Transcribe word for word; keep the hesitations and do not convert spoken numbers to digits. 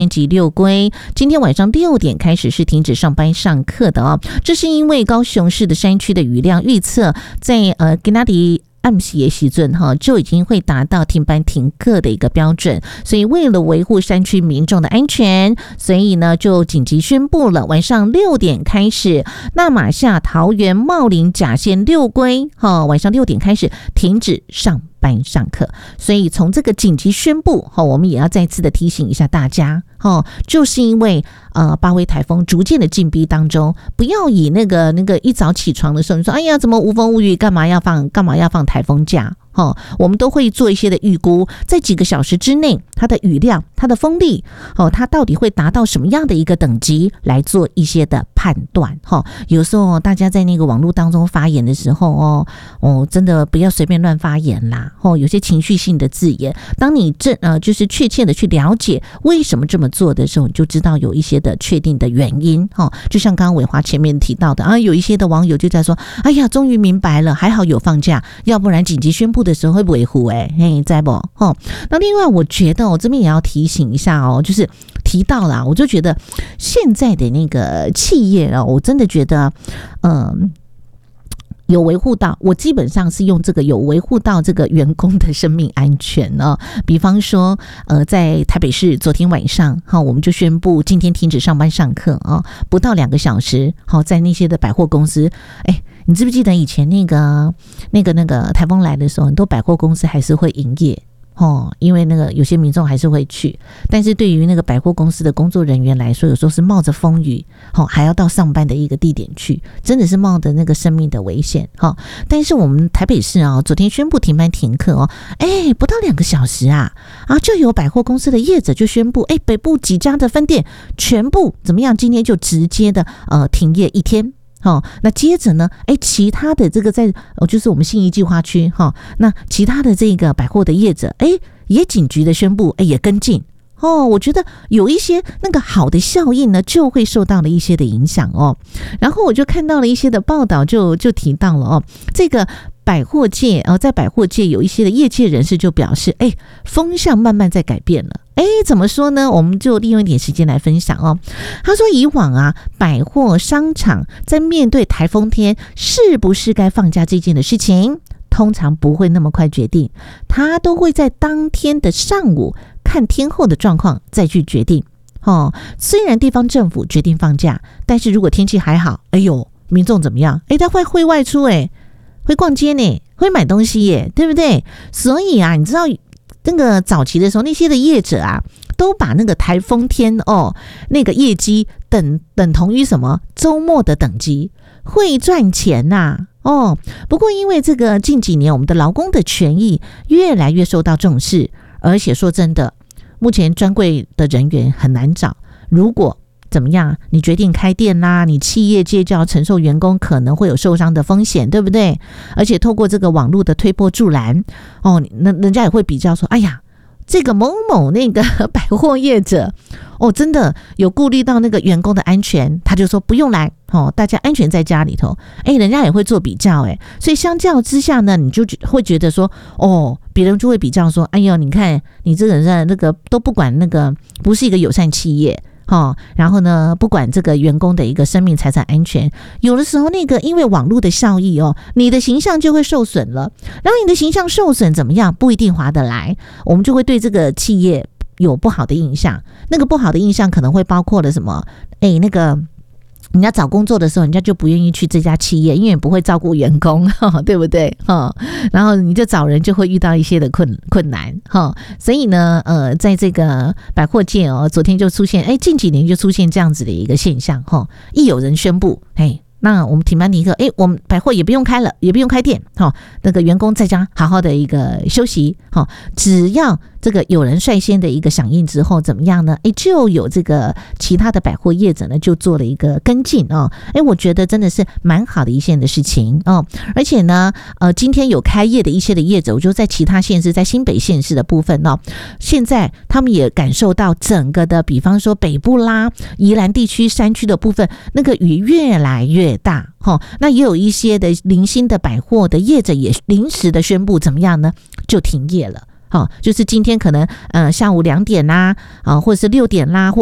及六龟今天晚上六点开始是停止上班上课的哦，这是因为高雄市的山区的雨量预测在呃今天的暗时的时阵哈就已经会达到停班停课的一个标准，所以为了维护山区民众的安全，所以呢就紧急宣布了，晚上六点开始，那马夏、桃园、茂林、甲线、六龟哈晚上六点开始停止上班上课。所以从这个紧急宣布哈，我们也要再次的提醒一下大家哈，就是因为呃八威台风逐渐的进逼当中，不要以那个那个一早起床的时候你说哎呀怎么无风无雨，干嘛要放干嘛要放台风假。哦，我们都会做一些的预估，在几个小时之内，它的雨量、它的风力，哦，它到底会达到什么样的一个等级，来做一些的判断。哦，有时候大家在那个网络当中发言的时候，哦，哦，真的不要随便乱发言啦。哦，有些情绪性的字眼，当你正呃就是确切的去了解为什么这么做的时候，你就知道有一些的确定的原因。哦，就像刚刚伟华前面提到的啊，有一些的网友就在说，哎呀，终于明白了，还好有放假，要不然紧急宣布的时候会不维护哎，嘿，在不？哦，那另外我觉得我这边也要提醒一下哦，就是提到啦，我就觉得现在的那个企业哦，我真的觉得，嗯。有维护到，我基本上是用这个有维护到这个员工的生命安全呢、哦。比方说，呃，在台北市昨天晚上，哈，我们就宣布今天停止上班上课啊、哦，不到两个小时，好，在那些的百货公司，哎，你记不记得以前那个那个那个台风来的时候，很多百货公司还是会营业。哦，因为那个有些民众还是会去，但是对于那个百货公司的工作人员来说，有时候是冒着风雨，哦，还要到上班的一个地点去，真的是冒着那个生命的危险，哈、哦。但是我们台北市啊、哦，昨天宣布停班停课哦，哎，不到两个小时啊，啊，就有百货公司的业者就宣布，哎，北部几家的分店全部怎么样？今天就直接的呃停业一天。哦，那接着呢？哎，其他的这个在哦，就是我们信义计划区哈、哦，那其他的这个百货的业者，哎，也警局的宣布，哎，也跟进哦。我觉得有一些那个好的效应呢，就会受到了一些的影响哦。然后我就看到了一些的报道就，就就提到了哦，这个。百货界呃，在百货界有一些的业界人士就表示，哎，风向慢慢在改变了。哎，怎么说呢？我们就利用一点时间来分享哦。他说，以往啊，百货商场在面对台风天是不是该放假这件的事情，通常不会那么快决定，他都会在当天的上午看天候的状况再去决定。哦，虽然地方政府决定放假，但是如果天气还好，哎呦，民众怎么样？哎，他会会外出哎。会逛街呢，会买东西耶，对不对？所以啊，你知道那个早期的时候，那些的业者啊，都把那个台风天哦，那个业绩等等同于什么周末的等级，会赚钱呐、啊。哦，不过因为这个近几年我们的劳工的权益越来越受到重视，而且说真的，目前专柜的人员很难找，如果怎么样？你决定开店啦，你企业界就要承受员工可能会有受伤的风险，对不对？而且透过这个网络的推波助澜，哦，那人家也会比较说，哎呀，这个某某那个百货业者，哦，真的有顾虑到那个员工的安全，他就说不用来，哦，大家安全在家里头，哎，人家也会做比较，哎，所以相较之下呢，你就会觉得说，哦，别人就会比较说，哎呦，你看你这个人那个都不管那个，不是一个友善企业。哦，然后呢，不管这个员工的一个生命财产安全，有的时候那个因为网络的效益哦，你的形象就会受损了。然后你的形象受损怎么样？不一定划得来，我们就会对这个企业有不好的印象。那个不好的印象可能会包括了什么？哎，那个。人家找工作的时候，人家就不愿意去这家企业，因为不会照顾员工，对不对？然后你就找人就会遇到一些的困困难，所以呢，呃，在这个百货界哦，昨天就出现，哎，近几年就出现这样子的一个现象，一有人宣布，哎。那我们停班停课，哎，我们百货也不用开了，也不用开店，哈，那个员工在家好好的一个休息，哈，只要这个有人率先的一个响应之后，怎么样呢？哎，就有这个其他的百货业者呢，就做了一个跟进哦，哎，我觉得真的是蛮好的一件的事情哦，而且呢，呃，今天有开业的一些的业者，我就在其他县市，在新北县市的部分哦，现在他们也感受到整个的，比方说北部啦、宜兰地区山区的部分，那个雨越来越大，哦，那也有一些的零星的百货的业者也临时的宣布怎么样呢？就停业了。 好，就是今天可能呃下午两点啦，啊，或者是六点啦，或